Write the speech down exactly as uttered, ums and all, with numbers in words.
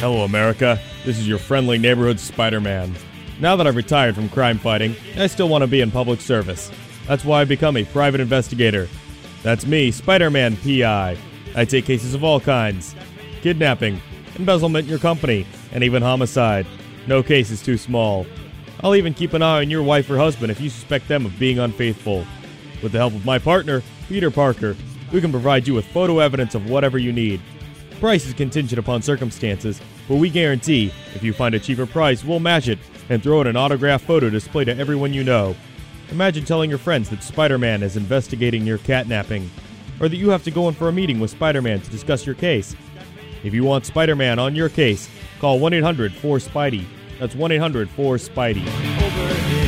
Hello, America. This is your friendly neighborhood Spider-Man. Now that I've retired from crime fighting, I still want to be in public service. That's why I've become a private investigator. That's me, Spider-Man P I. I take cases of all kinds. Kidnapping, embezzlement in your company, and even homicide. No case is too small. I'll even keep an eye on your wife or husband if you suspect them of being unfaithful. With the help of my partner, Peter Parker, we can provide you with photo evidence of whatever you need. Price is contingent upon circumstances, but we guarantee if you find a cheaper price, we'll match it and throw in an autographed photo display to everyone you know. Imagine telling your friends that Spider-Man is investigating your catnapping, or that you have to go in for a meeting with Spider-Man to discuss your case. If you want Spider-Man on your case, call one eight hundred four Spidey. That's one eight hundred four Spidey.